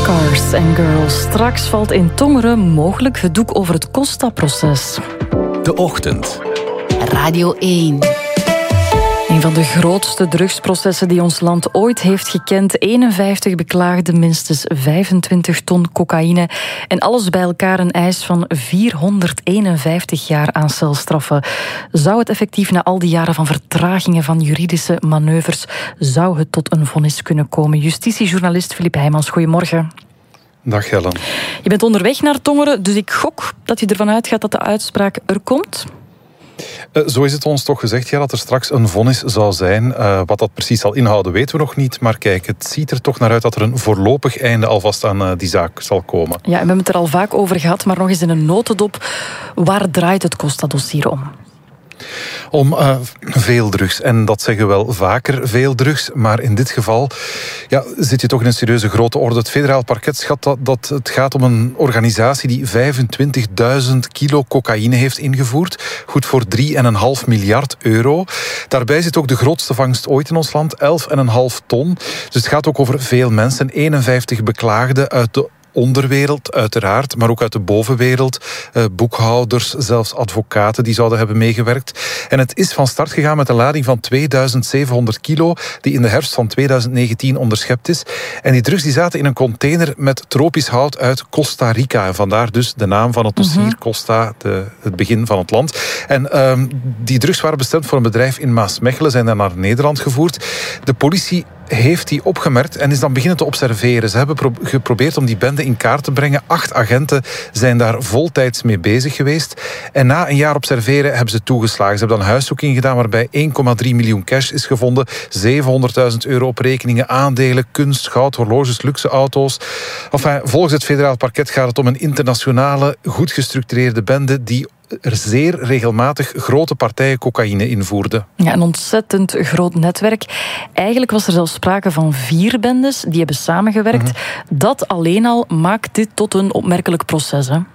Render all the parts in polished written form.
Cars and Girls. Straks valt in Tongeren mogelijk het doek over het Costa-proces. De Ochtend. Radio 1. Een van de grootste drugsprocessen die ons land ooit heeft gekend. 51 beklaagden, minstens 25 ton cocaïne. En alles bij elkaar een eis van 451 jaar aan celstraffen. Zou het effectief na al die jaren van vertragingen van juridische manoeuvres, zou het tot een vonnis kunnen komen? Justitiejournalist Filip Heijmans, goedemorgen. Dag Helen. Je bent onderweg naar Tongeren, dus ik gok dat je ervan uitgaat dat de uitspraak er komt. Zo is het ons toch gezegd, ja, dat er straks een vonnis zou zijn. Wat dat precies zal inhouden weten we nog niet. Maar kijk, het ziet er toch naar uit dat er een voorlopig einde alvast aan die zaak zal komen. Ja, we hebben het er al vaak over gehad, maar nog eens in een notendop. Waar draait het Costa-dossier om? Om veel drugs. En dat zeggen we wel vaker, veel drugs. Maar in dit geval zit je toch in een serieuze grote orde. Het federaal parket schat dat het gaat om een organisatie die 25.000 kilo cocaïne heeft ingevoerd. Goed voor 3,5 miljard euro. Daarbij zit ook de grootste vangst ooit in ons land, 11,5 ton. Dus het gaat ook over veel mensen. 51 beklaagden uit de onderwereld, uiteraard, maar ook uit de bovenwereld. Boekhouders, zelfs advocaten die zouden hebben meegewerkt. En het is van start gegaan met een lading van 2700 kilo, die in de herfst van 2019 onderschept is. En die drugs die zaten in een container met tropisch hout uit Costa Rica. En vandaar dus de naam van het dossier, Costa, het begin van het land. En die drugs waren bestemd voor een bedrijf in Maasmechelen, zijn dan naar Nederland gevoerd. De politie heeft die opgemerkt en is dan beginnen te observeren. Ze hebben geprobeerd om die bende in kaart te brengen. 8 agenten zijn daar voltijds mee bezig geweest. En na een jaar observeren hebben ze toegeslagen. Ze hebben dan een huiszoeking gedaan waarbij 1,3 miljoen cash is gevonden. 700.000 euro op rekeningen, aandelen, kunst, goud, horloges, luxe auto's. Enfin, volgens het federaal parket gaat het om een internationale, goed gestructureerde bende die er zeer regelmatig grote partijen cocaïne invoerde. Ja, een ontzettend groot netwerk. Eigenlijk was er zelfs sprake van 4 bendes die hebben samengewerkt. Dat alleen al maakt dit tot een opmerkelijk proces, hè?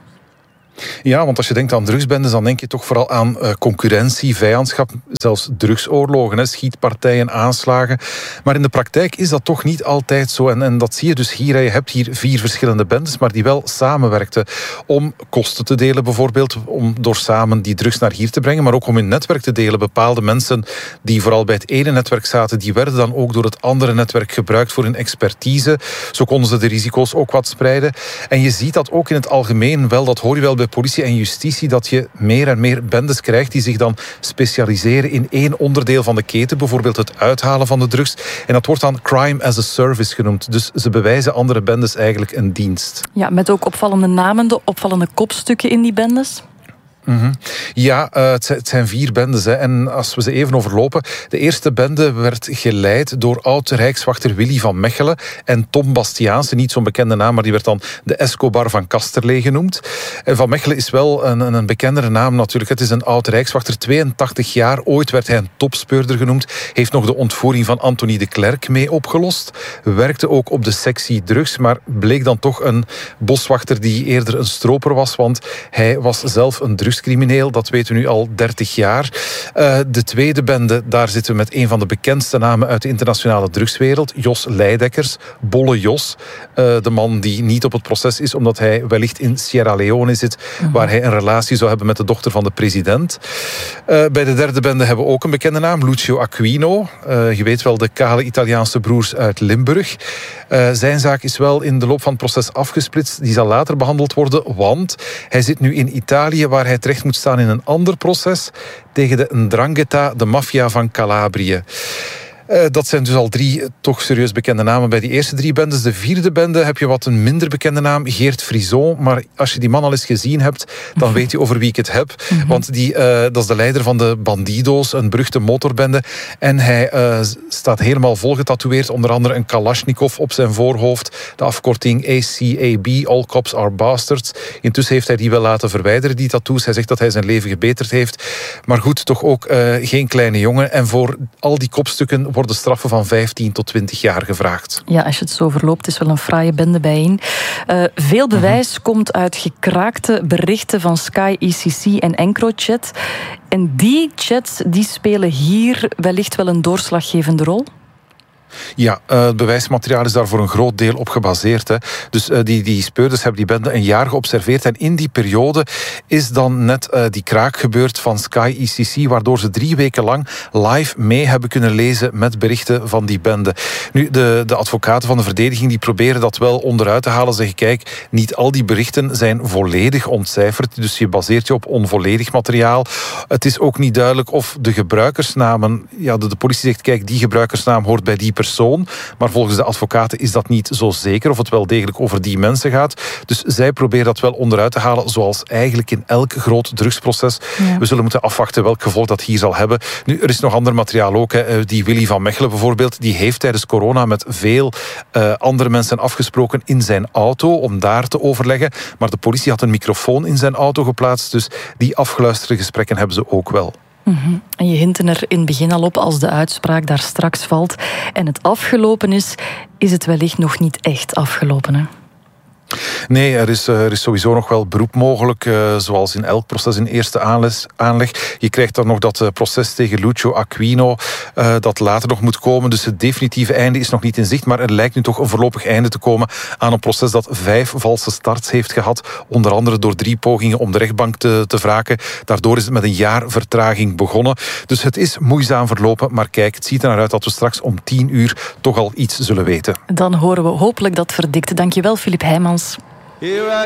Ja, want als je denkt aan drugsbendes, dan denk je toch vooral aan concurrentie, vijandschap, zelfs drugsoorlogen, schietpartijen, aanslagen. Maar in de praktijk is dat toch niet altijd zo. En dat zie je dus hier. Je hebt hier 4 verschillende bendes, maar die wel samenwerkten om kosten te delen bijvoorbeeld, om door samen die drugs naar hier te brengen, maar ook om hun netwerk te delen. Bepaalde mensen die vooral bij het ene netwerk zaten, die werden dan ook door het andere netwerk gebruikt voor hun expertise. Zo konden ze de risico's ook wat spreiden. En je ziet dat ook in het algemeen wel, dat hoor je wel bij politie en justitie, dat je meer en meer bendes krijgt die zich dan specialiseren in één onderdeel van de keten, bijvoorbeeld het uithalen van de drugs. En dat wordt dan crime as a service genoemd. Dus ze bewijzen andere bendes eigenlijk een dienst. Ja, met ook opvallende namen, de opvallende kopstukken in die bendes. Ja, het zijn 4 bendes. En als we ze even overlopen. De eerste bende werd geleid door oud-rijkswachter Willy van Mechelen en Tom Bastiaanse, niet zo'n bekende naam, maar die werd dan de Escobar van Kasterlee genoemd. En Van Mechelen is wel een bekendere naam natuurlijk. Het is een oud-rijkswachter, 82 jaar. Ooit werd hij een topspeurder genoemd. Heeft nog de ontvoering van Anthony de Klerk mee opgelost. Werkte ook op de sectie drugs, maar bleek dan toch een boswachter die eerder een stroper was, want hij was zelf een drugscrimineel. Dat weten we nu al 30 jaar. De tweede bende, daar zitten we met een van de bekendste namen uit de internationale drugswereld. Jos Leidekkers, Bolle Jos. De man die niet op het proces is, omdat hij wellicht in Sierra Leone zit, waar hij een relatie zou hebben met de dochter van de president. Bij de derde bende hebben we ook een bekende naam, Lucio Aquino. Je weet wel, de kale Italiaanse broers uit Limburg. Zijn zaak is wel in de loop van het proces afgesplitst. Die zal later behandeld worden, want hij zit nu in Italië, waar hij terecht moet staan in een ander proces tegen de 'Ndrangheta, de maffia van Calabrië. Dat zijn dus al 3 toch serieus bekende namen bij die eerste 3 bendes. De vierde bende heb je wat een minder bekende naam, Geert Frison. Maar als je die man al eens gezien hebt, dan weet je over wie ik het heb. Want dat is de leider van de Bandido's, een beruchte motorbende. En hij staat helemaal volgetatoeëerd. Onder andere een Kalashnikov op zijn voorhoofd. De afkorting ACAB, All Cops Are Bastards. Intussen heeft hij die wel laten verwijderen, die tattoos. Hij zegt dat hij zijn leven gebeterd heeft. Maar goed, toch ook geen kleine jongen. En voor al die kopstukken worden straffen van 15 tot 20 jaar gevraagd. Ja, als je het zo verloopt, is wel een fraaie bende bijeen. Veel bewijs komt uit gekraakte berichten van Sky ECC en EncroChat. En die chats die spelen hier wellicht wel een doorslaggevende rol? Ja, het bewijsmateriaal is daar voor een groot deel op gebaseerd. Hè. Dus die speurders hebben die bende een jaar geobserveerd. En in die periode is dan net die kraak gebeurd van Sky ICC, waardoor ze 3 weken lang live mee hebben kunnen lezen met berichten van die bende. Nu, de advocaten van de verdediging die proberen dat wel onderuit te halen. Zeggen, kijk, niet al die berichten zijn volledig ontcijferd. Dus je baseert je op onvolledig materiaal. Het is ook niet duidelijk of de gebruikersnamen... Ja, de politie zegt, kijk, die gebruikersnaam hoort bij die persoon. Maar volgens de advocaten is dat niet zo zeker of het wel degelijk over die mensen gaat. Dus zij proberen dat wel onderuit te halen, zoals eigenlijk in elk groot drugsproces. Ja. We zullen moeten afwachten welk gevolg dat hier zal hebben. Nu, er is nog ander materiaal ook. Hè. Die Willy van Mechelen bijvoorbeeld, die heeft tijdens corona met veel andere mensen afgesproken in zijn auto om daar te overleggen. Maar de politie had een microfoon in zijn auto geplaatst, dus die afgeluisterde gesprekken hebben ze ook wel. Mm-hmm. En je hintte er in het begin al op, als de uitspraak daar straks valt en het afgelopen is het wellicht nog niet echt afgelopen, hè? Nee, er is sowieso nog wel beroep mogelijk, zoals in elk proces in eerste aanleg. Je krijgt dan nog dat proces tegen Lucio Aquino, dat later nog moet komen. Dus het definitieve einde is nog niet in zicht, maar er lijkt nu toch een voorlopig einde te komen aan een proces dat 5 valse starts heeft gehad. Onder andere door 3 pogingen om de rechtbank te wraken. Daardoor is het met een jaar vertraging begonnen. Dus het is moeizaam verlopen, maar kijk, het ziet er naar uit dat we straks om 10:00 toch al iets zullen weten. Dan horen we hopelijk dat verdikt. Dankjewel, Filip Heijmans.